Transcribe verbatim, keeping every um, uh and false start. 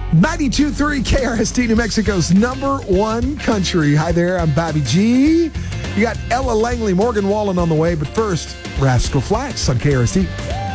ninety-two point three K R S T, New Mexico's number one country. Hi there, I'm Bobby G. You got Ella Langley, Morgan Wallen on the way, but first, Rascal Flatts on K R S T.